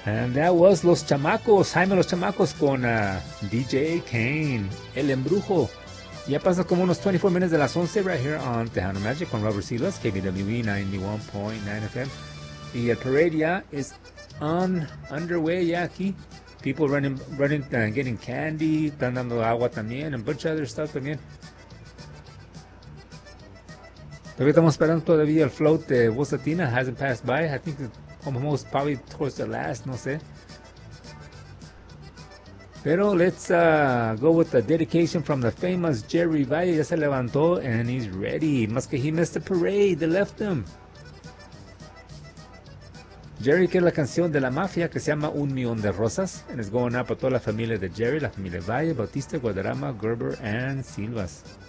And that was Los Chamacos, Jaime Los Chamacos con DJ Kane, El Embrujo. Ya pasa como unos 24 minutes de las 11 right here on Tejano Magic con Robert Silas, KBWE 91.9 FM. Y el parade ya is underway ya aquí. People running, getting candy, están dando agua también, and a bunch of other stuff también. Todavía estamos esperando todavía el float de Voz Latina, hasn't passed by. I think it's almost probably towards the last, no sé. Pero let's go with the dedication from the famous Jerry Valle. Ya se levantó and he's ready. Más que he missed the parade, they left him. Jerry, que es la canción de la mafia que se llama Un Millón de Rosas. And it's going out para toda la familia de Jerry, la familia Valle, Bautista, Guadarrama, Gerber, and Silvas.